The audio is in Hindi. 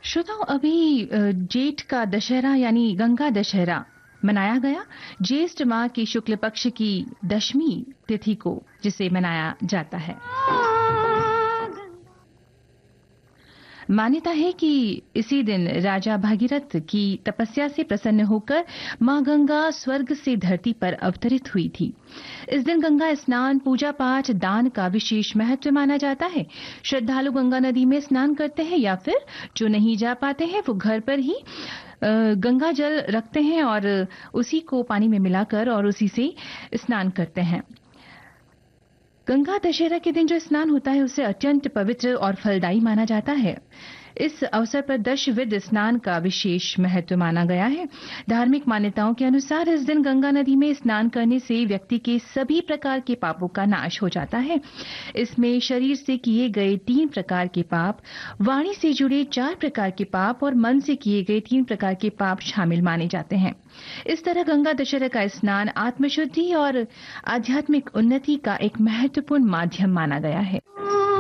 श्रोताओं, अभी जेठ का दशहरा यानी गंगा दशहरा मनाया गया। ज्येष्ठ माह की शुक्ल पक्ष की दशमी तिथि को जिसे मनाया जाता है। मान्यता है कि इसी दिन राजा भागीरथ की तपस्या से प्रसन्न होकर मां गंगा स्वर्ग से धरती पर अवतरित हुई थी। इस दिन गंगा स्नान, पूजा पाठ, दान का विशेष महत्व माना जाता है। श्रद्धालु गंगा नदी में स्नान करते हैं या फिर जो नहीं जा पाते हैं वो घर पर ही गंगा जल रखते हैं और उसी को पानी में मिलाकर और उसी से स्नान करते हैं। गंगा दशहरा के दिन जो स्नान होता है उसे अत्यंत पवित्र और फलदायी माना जाता है। इस अवसर पर दशविध स्नान का विशेष महत्व माना गया है। धार्मिक मान्यताओं के अनुसार इस दिन गंगा नदी में स्नान करने से व्यक्ति के सभी प्रकार के पापों का नाश हो जाता है। इसमें शरीर से किए गए 3 प्रकार के पाप, वाणी से जुड़े 4 प्रकार के पाप और मन से किए गए 3 प्रकार के पाप शामिल माने जाते हैं। इस तरह गंगा दशहरा का स्नान आत्मशुद्धि और आध्यात्मिक उन्नति का एक महत्वपूर्ण माध्यम माना गया है।